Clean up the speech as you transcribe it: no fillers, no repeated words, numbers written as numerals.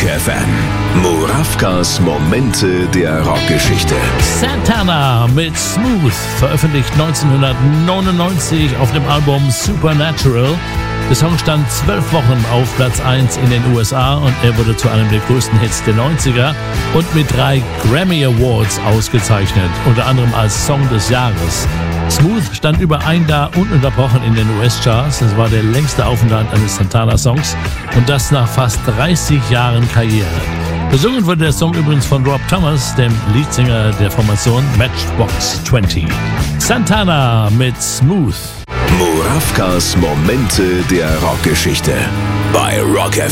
FM. Murawkas Momente der Rockgeschichte. Santana mit Smooth, veröffentlicht 1999 auf dem Album Supernatural. Der Song stand 12 Wochen auf Platz 1 in den USA und er wurde zu einem der größten Hits der 90er und mit 3 Grammy Awards ausgezeichnet, unter anderem als Song des Jahres. Smooth stand über ein Jahr ununterbrochen in den US-Charts. Es war der längste Aufenthalt eines Santana-Songs und das nach fast 30 Jahren Karriere. Gesungen wurde der Song übrigens von Rob Thomas, dem Leadsänger der Formation Matchbox 20. Santana mit Smooth. Murawkas Momente der Rockgeschichte bei Rock FM.